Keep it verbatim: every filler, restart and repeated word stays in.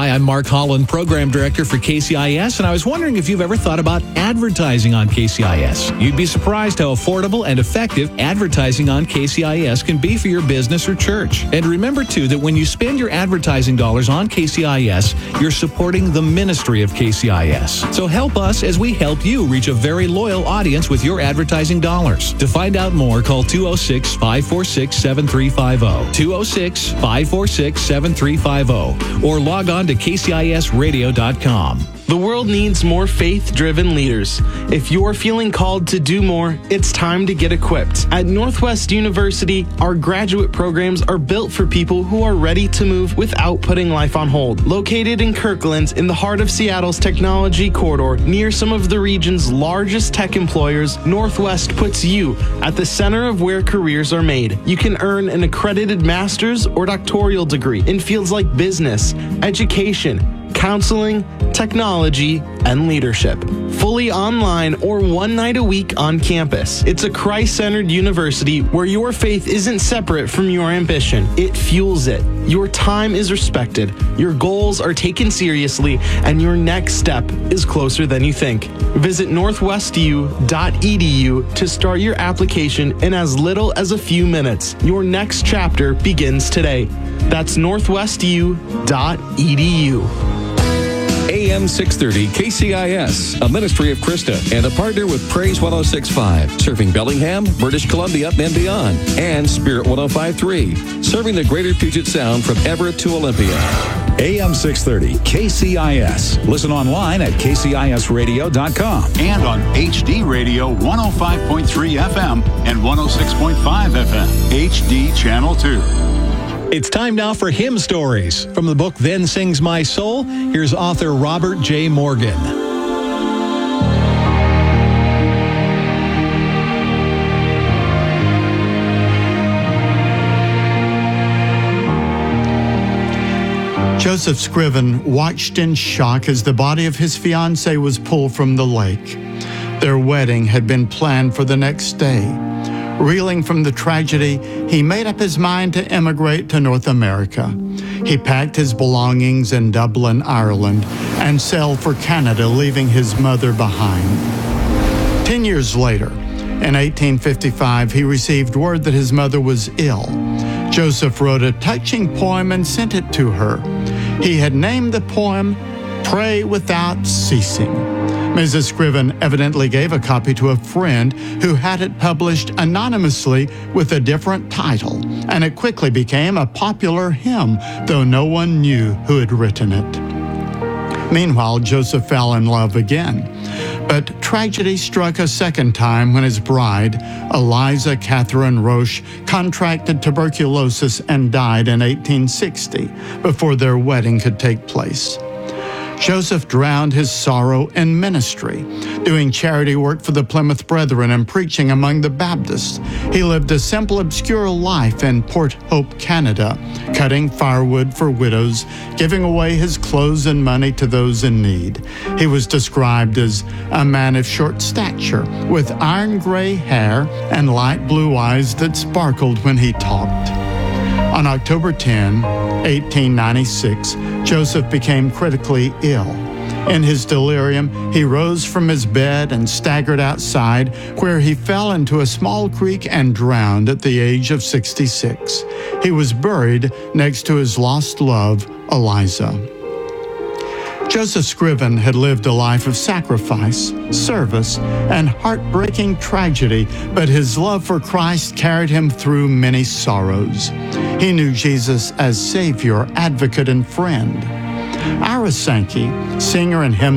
Hi, I'm Mark Holland, Program Director for K C I S, and I was wondering if you've ever thought about advertising on K C I S. You'd be surprised how affordable and effective advertising on K C I S can be for your business or church. And remember, too, that when you spend your advertising dollars on K C I S, you're supporting the ministry of K C I S. So help us as we help you reach a very loyal audience with your advertising dollars. To find out more, call two oh six, five four six, seven three five zero, two oh six, five four six, seven three five zero, or log on to K C I S radio dot com. The world needs more faith-driven leaders. If you're feeling called to do more, it's time to get equipped. At Northwest University, our graduate programs are built for people who are ready to move without putting life on hold. Located in Kirkland, in the heart of Seattle's technology corridor, near some of the region's largest tech employers, Northwest puts you at the center of where careers are made. You can earn an accredited master's or doctoral degree in fields like business, education, counseling, technology, and leadership. Fully online or one night a week on campus. It's a Christ-centered university where your faith isn't separate from your ambition. It fuels it. Your time is respected, your goals are taken seriously, and your next step is closer than you think. Visit northwest u dot e d u to start your application in as little as a few minutes. Your next chapter begins today. That's northwest u dot e d u. A M six thirty K C I S, a ministry of Krista, and a partner with Praise one oh six point five, serving Bellingham, British Columbia, and beyond, and Spirit one oh five point three, serving the greater Puget Sound from Everett to Olympia. A M six thirty K C I S. Listen online at K C I S radio dot com and on H D Radio one oh five point three F M and one oh six point five F M, H D Channel two. It's time now for Hymn Stories. From the book Then Sings My Soul, here's author Robert J. Morgan. Joseph Scriven watched in shock as the body of his fiancée was pulled from the lake. Their wedding had been planned for the next day. Reeling from the tragedy, he made up his mind to emigrate to North America. He packed his belongings in Dublin, Ireland, and sailed for Canada, leaving his mother behind. Ten years later, in eighteen fifty-five, he received word that his mother was ill. Joseph wrote a touching poem and sent it to her. He had named the poem, Pray Without Ceasing. Missus Scriven evidently gave a copy to a friend who had it published anonymously with a different title, and it quickly became a popular hymn, though no one knew who had written it. Meanwhile, Joseph fell in love again, but tragedy struck a second time when his bride, Eliza Catherine Roche, contracted tuberculosis and died in eighteen sixty, before their wedding could take place. Joseph drowned his sorrow in ministry, doing charity work for the Plymouth Brethren and preaching among the Baptists. He lived a simple, obscure life in Port Hope, Canada, cutting firewood for widows, giving away his clothes and money to those in need. He was described as a man of short stature, with iron gray hair and light blue eyes that sparkled when he talked. On October tenth, eighteen ninety-six, Joseph became critically ill. In his delirium, he rose from his bed and staggered outside, where he fell into a small creek and drowned at the age of sixty-six. He was buried next to his lost love, Eliza. Joseph Scriven had lived a life of sacrifice, service, and heartbreaking tragedy, but his love for Christ carried him through many sorrows. He knew Jesus as Savior, advocate, and friend. Ira Sankey, singer and hymn